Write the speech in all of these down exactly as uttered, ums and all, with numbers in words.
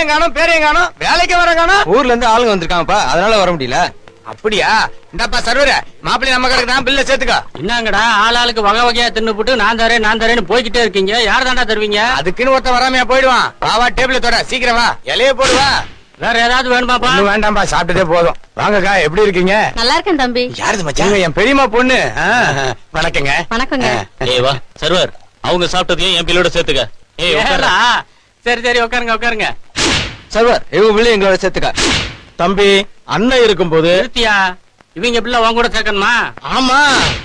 ஊரையும் காணும் பேரையும் காணும் வேலைக்கு வர காணும். ஊர்ல இருந்து ஆளுங்க வந்திருக்காங்கப்பா, அதனால வர முடியல. அப்படியா? இந்தாப்பா சர்வர மாப்பிள்ளை நம்ம கடைக்கு தான் பில்ல சேர்த்துக்கோ. என்னங்கடா ஆள் ஆளுக்கு வகை வகையா தின்னு போட்டு நான் தரேன் நான் தரேன்னு போய்கிட்டே இருக்கீங்க. யார் தாண்டா தருவீங்க? அதுக்குன்னு ஒருத்த வராமையா போயிடுவான். வாவா டேபிள தொட, சீக்கிரம் வா, இலைய போடுவா. வேற ஏதாவது வேணுமாப்பா? வேண்டாம்பா, சாப்பிட்டதே போதும். வாங்கக்கா, எப்படி இருக்கீங்க? நல்லா இருக்கேன் தம்பி. யாருது மச்சான்? என் பெரியம்மா பொண்ணு. வணக்கங்க. வணக்கங்க. ஏய் வா சர்வர், அவங்க சாப்பிட்டதையும் என் பிள்ளோட சேர்த்துக்க. ஏய் உட்காரா. சரி சரி உட்காருங்க உட்காருங்க. சர்வர், இவங்க பிள்ளை எங்களோட சேர்த்துக்க. தம்பி, அண்ணன் இருக்கும் போது நிறுத்தியா? இவங்க பிள்ளை உங்க கூட சேர்க்கணுமா? ஆமா.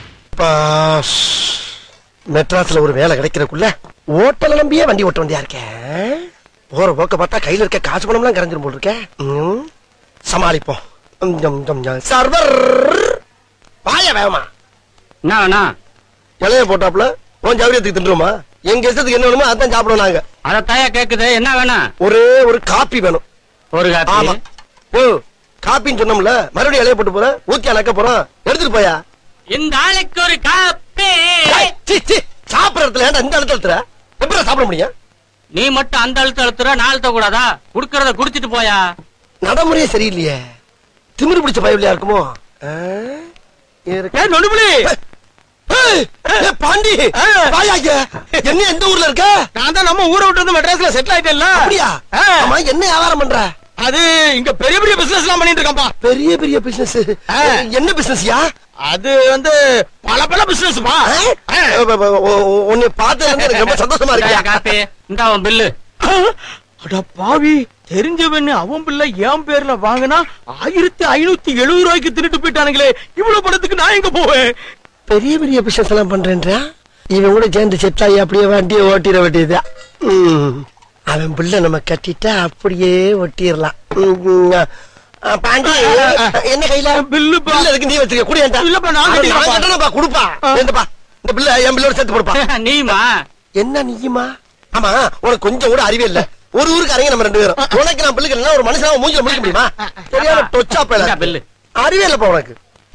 மெட்ராஸ்ல ஒரு வேலை கிடைக்கிறதுக்குள்ள ஓட்டல நம்பியே வண்டி ஓட்ட வண்டியா இருக்கேன். போற போக்க பார்த்தா கையில இருக்க காசு பணம்லாம் கரைஞ்சிரும் போல் இருக்கேன். சமாளிப்போம். சர்வர் வாய வேகமா. என்ன வேணா? இலைய போட்டாப்ல உன் ஜவுரியத்துக்கு தின்றுமா? எங்க இஷ்டத்துக்கு என்ன வேணுமோ அதான் சாப்பிடுவோம் நாங்க. அத தாயா கேக்குது. என்ன வேணா? ஒரே ஒரு காப்பி வேணும். ஒரு காப்பி? ஓ காப்பின்னு சொன்னோம்ல, மறுபடியும் இலைய போட்டு போறேன், ஊத்தியா நக்க போறோம், எடுத்துட்டு போயா. இந்த ஆளுக்கு ஒரு காப்பி. சாப்பிடற இடத்துல ஏன்டா இந்த இடத்துல எழுத்துற? எப்படி சாப்பிட முடியும்? நீ மட்டும் அந்த அழுத்த அழுத்துற, நான் அழுத்த கூடாதா? குடுக்கறத குடிச்சிட்டு போயா. நடைமுறையே சரியில்லையே. திமிரு பிடிச்ச பயவில்லையா இருக்குமோ? பாண்டி என்ன எந்த ஊர்ல இருக்க? நான் தான் நம்ம ஊரை விட்டு வந்து மெட்ராஸ்ல செட்டில் ஆயிட்டேன்ல. அப்படியா? என்ன வியாபாரம் பண்ற? அது இங்க பெரிய பெரிய பிசினஸ் எல்லாம் பண்ணிட்டு இருக்கான்பா. பெரிய பெரிய பிசினஸ்? என்ன பிசினஸ்யா? அது வந்து பல பல பிசினஸ் பா. உன்னை பார்த்து எனக்கு ரொம்ப சந்தோஷமா இருக்கு. காப்பி இந்த அவன் பில்லு. அட பாவி, தெரிஞ்சவன்னு அவன் பிள்ளை என் பேர்ல வாங்கினா ஆயிரத்தி ஐநூத்தி எழுபது ரூபாய்க்கு திருட்டு போயிட்டானுங்களே. இவ்வளவு பணத்துக்கு நான் எங்க போவேன்? பெரிய பெரிய பிசினஸ் எல்லாம் பண்றேன்றா? இவன் கூட சேர்ந்து செட்டாயி அப்படியே வண்டியை ஓட்டிட வேண்டியதுதான். அவன் பிள்ளை நம்ம கட்டிட்டா அப்படியே ஒட்டிடலாம். பாண்டி என்ன கையில பில்லு பில்லு இருக்கு, நீ வச்சுக்க. குடியேன்டா. இல்லப்பா, நான் கட்டணும்பா, கொடுப்பா. ஏண்டப்பா இந்த பிள்ளை என் பிள்ளோட சேர்த்து கொடுப்பா. நீமா? என்ன நீயுமா? ஆமா, உனக்கு கொஞ்சம் கூட அறிவே இல்ல. ஒரு ஊருக்கு அரங்க நம்ம ரெண்டு பேரும். உனக்கு நான் பிள்ளைக்கு ஒரு மனுஷன் மூஞ்சில முடிக்க முடியுமா? தெரியாம டொச்சா போயில. பில்லு அறிவே இல்லப்பா உனக்கு.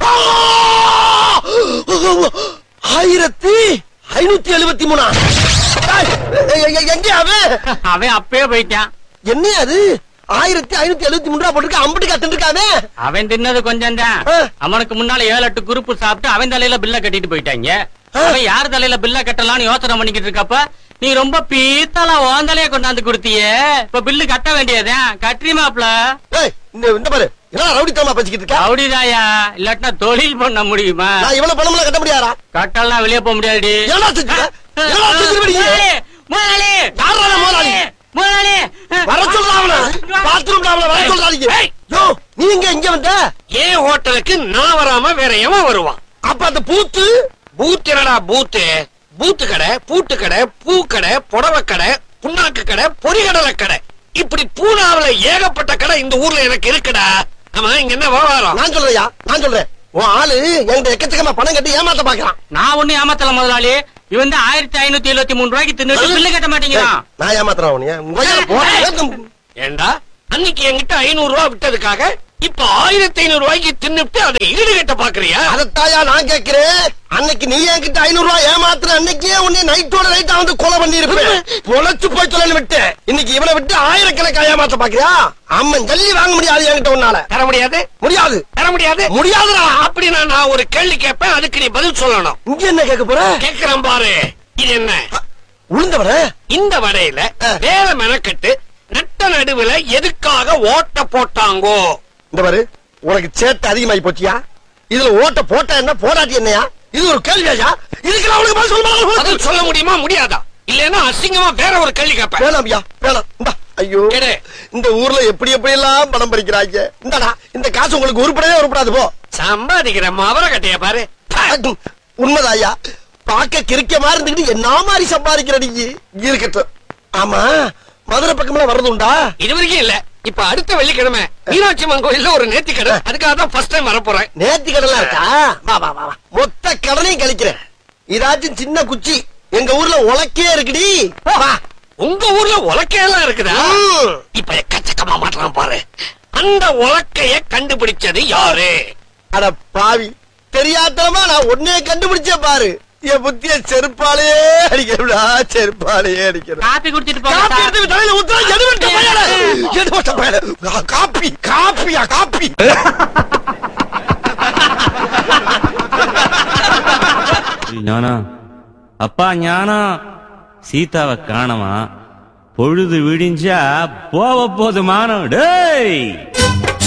ஆயிரத்தி ஐநூத்தி எழுபத்தி மூணா? எங்க அவன்? அவன் அப்பயே போயிட்டான். என்ன அது? ஆயிரத்தி ஐநூத்தி எழுபத்தி மூணு ரூபா போட்டுருக்க. அம்பட்டு கட்டு இருக்காவே. அவன் தின்னது கொஞ்சம் தான். அவனுக்கு முன்னால ஏழு எட்டு குரூப் சாப்பிட்டு அவன் தலையில பில்ல கட்டிட்டு போயிட்டாங்க. அவன் யார் தலையில பில்ல கட்டலாம்னு யோசனை பண்ணிக்கிட்டு இருக்கப்ப நீ ரொம்ப பீத்தலா உன் தலைய கொண்டாந்து கொடுத்தியே. இப்ப பில்லு கட்ட வேண்டியதான். கட்டுறிமாப்ல. இந்த பாரு, ரவுடித்தனமா பேசிக்கிட்டு இருக்க. ரவுடிதாயா? இல்லாட்டினா தொழில் பண்ண முடியுமா? நான் இவ்வளவு பணம்லாம் கட்ட முடியாதா? கட்டலாம் வெளியே போக முடியாடி. நீங்க இங்க வந்த ஏன் ஹோட்டலுக்கு நான் வராம வேற எவன் வருவான்? அப்ப அந்த பூத்து பூத் என்னடா பூத்து? பூத்து கடை, பூட்டு கடை, பூ கடை, புடவை கடை, புண்ணாக்கு கடை, பொறிகடலை கடை, இப்படி பூனாவில ஏகப்பட்ட கடை இந்த ஊர்ல எனக்கு இருக்குடா. ஆமா, இங்க என்ன வியாபாரம்? நான் சொல்றேயா, நான் சொல்றேன். உன் ஆளு என்கிட்ட எக்கச்சக்கமா பணம் கட்டி ஏமாத்த பாக்குறான். நான் ஒண்ணு ஏமாத்தல முதலாளி. இவன் தான் ஆயிரத்தி ஐநூத்தி எழுபத்தி மூணு ரூபாய்க்கு தின்னு பில்லு கட்ட மாட்டேங்கிறான். நான் ஏமாத்துறான். ஏண்டா அன்னைக்கு என்கிட்ட ஐநூறு ரூபாய் விட்டதுக்காக இப்ப ஆயிரத்தி ஐநூறு ரூபாய்க்கு தின்னுட்டு அதை ஈடு கட்ட பாக்குறியா? அதத்தாயா நான் கேட்கிறேன். அன்னைக்கு நீ என்கிட்ட ஐநூறு ரூபாய் ஏமாத்துற அன்னைக்கே உன்னை நைட்டோட நைட்டா வந்து கொலை பண்ணி இருப்பேன். பொழைச்சு போய் சொல்லு விட்டு. இன்னைக்கு இவனை விட்டு ஆயிரக்கணக்கா ஏமாத்த பாக்குறியா? அம்மன் ஜல்லி வாங்க முடியாது என்கிட்ட. உன்னால தர முடியாது. முடியாது தர முடியாது முடியாதுடா. அப்படின்னா நான் ஒரு கேள்வி கேட்பேன், அதுக்கு நீ பதில் சொல்லணும். இங்க என்ன கேட்க போற? கேட்கிறேன் பாரு. இது என்ன? உளுந்த வடை. இந்த வடையில வேற மெனக்கட்டு நட்ட நடுவுல எதுக்காக ஓட்ட போட்டாங்கோ? இந்த பாரு, உனக்கு சேட்டை அதிகமாயி போச்சியா? இதுல ஓட்ட போட்டா என்ன, போடாட்டி என்னையா? இது ஒரு கேள்வியா? இதுக்கு அவனுக்கு பதில் சொல்ல பதில் சொல்ல முடியுமா முடியாதா? இல்லன்னா அசிங்கமா வேற ஒரு கேள்வி கேட்பேன். வேணாம்யா, வேணாம். ஐயோ, இந்த ஊர்ல எப்படி எப்படி எல்லாம் பணம் பறிக்கிறாங்க. இந்தடா, இந்த காசு உங்களுக்கு உருப்படவே உருப்படாது. போ சம்பாதிக்கிற மவர கட்டைய பாரு. உண்மைதாயா, பாக்க கிரிக்க மாதிரி இருந்துக்கிட்டு என்ன மாதிரி சம்பாதிக்கிற நீங்க இருக்கட்டும். ஆமா, மதுரை பக்கம்லாம் வர்றது உண்டா? இது வரைக்கும் இல்ல. இப்ப அடுத்த வெள்ளிக்கிழமை மீனாட்சி அம்மன் கோயில்ல ஒரு நேர்த்தி கடை, அதுக்காக தான் ஃபர்ஸ்ட் டைம் வர போறேன். நேர்த்தி கடலாம் இருக்கா? வா வா வா, மொத்த கடனையும் கழிக்கிறேன். இதாச்சும் சின்ன குச்சி எங்க ஊர்ல உலக்கே இருக்குடி. உங்க ஊர்ல உலக்கையெல்லாம் இருக்குதா? இப்ப எக்கச்சக்கமா மாட்டலாம் பாரு. அந்த உலக்கைய கண்டுபிடிச்சது யாரு? அட பாவி, தெரியாதமா நான் ஒன்னே கண்டுபிடிச்ச பாரு. என் புத்திய செருப்பாலேயே அடிக்கிறா, செருப்பாலேயே அடிக்கிறேன். காப்பி குடிச்சிட்டு போங்க காப்பி சார். எடுத்து தலையில ஊத்துறா, எடுவட்ட பயல, எடுவட்ட பயல. Copy, காப்பியா, copy. ஞானா, அப்பா ஞானா, சீதாவை காணமா, பொழுது விடிஞ்சா போவ போது மானம். டேய்